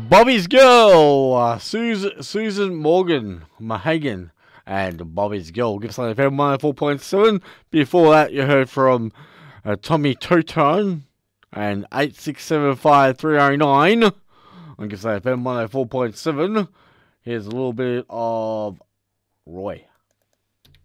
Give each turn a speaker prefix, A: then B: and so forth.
A: Bobby's Girl, Susan Morgan Mahagan, and Bobby's Girl. Gives us FM 104.7. Before that, you heard from Tommy Totone and 8675309 on Gives FM 104.7. Here's a little bit of Roy.